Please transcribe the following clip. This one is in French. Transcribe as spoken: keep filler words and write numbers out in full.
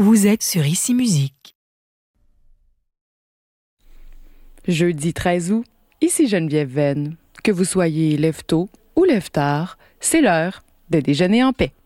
Vous êtes sur Ici Musique. Jeudi treize août, ici Geneviève Venn. Que vous soyez lève-tôt ou lève-tard, c'est l'heure de déjeuner en paix.